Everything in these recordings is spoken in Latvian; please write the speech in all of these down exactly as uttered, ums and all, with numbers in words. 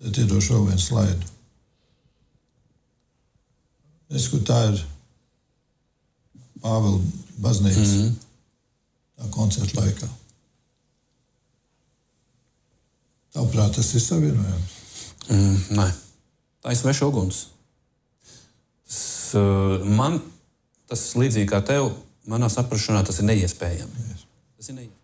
Tad iedošu vēl vienu slaidu. Es, kur tā ir Pāvila baznīca, mm-hmm. tā koncerta laikā. Tavuprāt, tas ir savienojams? Mm, nē. Tā ir sveša uguns. Tas, uh, man, tas līdzīgi kā tev, manā saprašanā, tas ir neiespējami. Yes. Tas ir neiespējami.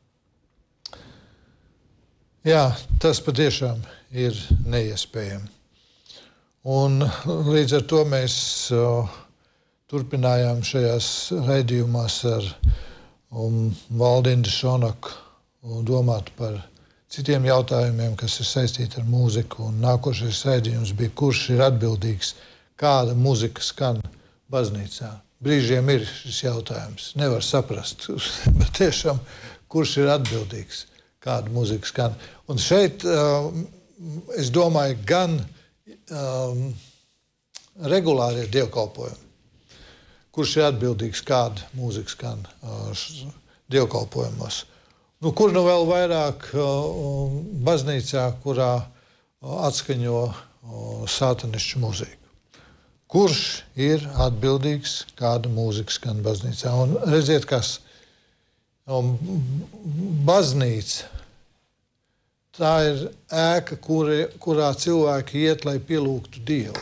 Jā, tas patiešām ir neiespējami. Un līdz ar to mēs uh, turpinājām šajās raidījumās ar um, Valdindu Šonaku domāt par citiem jautājumiem, kas ir saistīti ar mūziku. Un nākošais raidījums bija, kurš ir atbildīgs, kāda mūzika skan baznīcā. Brīžiem ir šis jautājums. Nevar saprast, bet tiešām, kurš ir atbildīgs, kāda mūzika skan. Un šeit, uh, es domāju, gan um, regulārie dievkalpojumi, kurš ir atbildīgs, kāda mūzika skan uh, dievkalpojumos. Nu, kur nu vēl vairāk uh, baznīcā, kurā uh, atskaņo uh, sātanišķu mūziku. Kurš ir atbildīgs, kāda mūzika skan baznīcā? Un redziet, kas um, baznīca, tā ir ēka, kuri, kurā cilvēki iet, lai pielūgtu Dievu.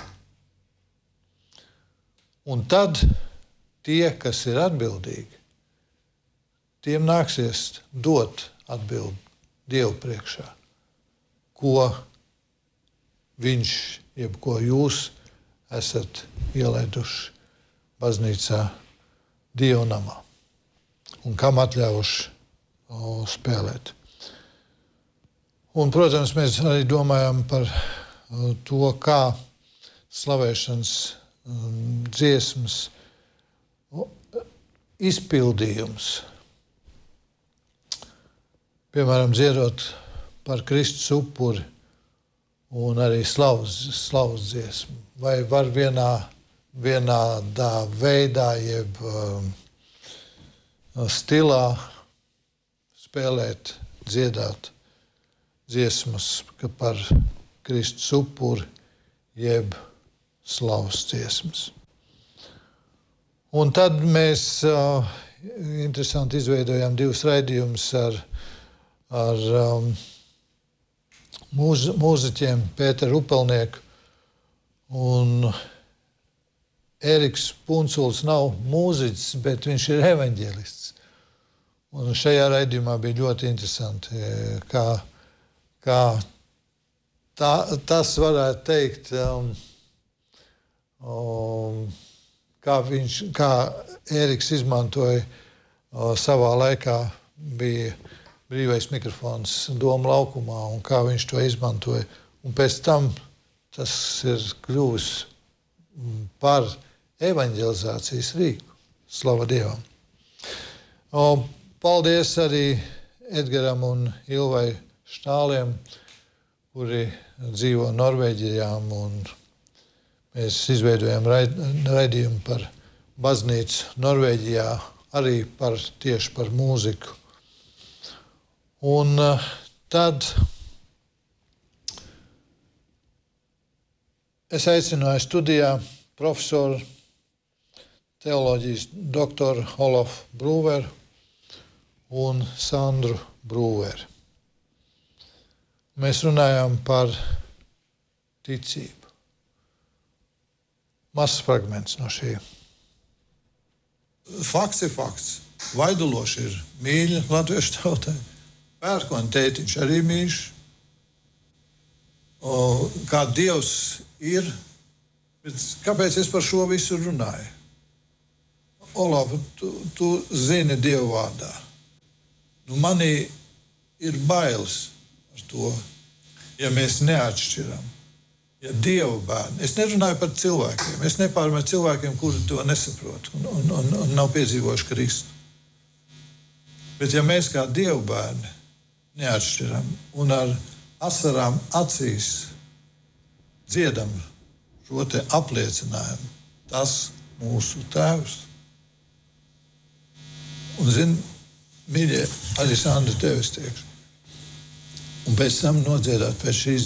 Un tad tie, kas ir atbildīgi, tiem nāksies dot atbildi Dievu priekšā, ko viņš, jeb ko jūs esat ielaiduši baznīcā dievnamā un kam atļaujuši o, spēlēt. Un, protams, mēs arī domājam par o, to, kā slavēšanas um, dziesmas o, izpildījums, piemēram, dziedot par Kristus upuri un arī slavas, slavas dziesmu. Vai var vienā, vienādā veidā, jeb um, stilā spēlēt, dziedāt dziesmas par Kristus upuri, jeb slavas dziesmas. Un tad mēs uh, interesanti izveidojām divus raidījumus ar ar um, mūz, mūziķiem Pēteru Upelnieku un Eriks Punculs nav mūziķis, bet viņš ir evaņģēlists. Un šajā raidījumā bija ļoti interesanti, kā, kā tā, tas varētu teikt, um, um, kā, viņš, kā Eriks izmantoja uh, savā laikā, bija brīvais mikrofons Doma laukumā un kā viņš to izmantoja. Un pēc tam tas ir kļuvis par evaņģelizācijas rīku. Slava Dievam. O, paldies arī Edgaram un Ilvai Štāliem, kuri dzīvo Norvēģijā, un mēs izveidojam raidījumu par baznīcu Norvēģijā, arī par, tieši par mūziku. Un uh, tad es aicināju studijā profesoru, teoloģijas doktoru Olofu Brūveru un Sandru Brūveri. Mēs runājām par ticību. Mazs fragments no šī. Fakts ir fakts. Vaiduloši ir mīļa latviešu tautai. Pērkona tētiņš arī mīļš. O, kā Dievs ir, bet kāpēc es par šo visu runāju? Olaf, tu, tu zini Dievu vārdā. Nu, manī ir bailes ar to, ja mēs neatšķiram. Ja Dievu bērni, es nerunāju par cilvēkiem, es nepārmēju cilvēkiem, kuri to nesaprot un, un, un, un nav piedzīvojuši Kristu. Bet ja mēs kā Dievu bērni neatšķiram un ar asarām acīs dziedam šo te apliecinājumu, tas mūsu tēvs. Un zini, mīļie, arī Sandra tevis tiekšu. Un pēc tam nodziedāt pēc šīs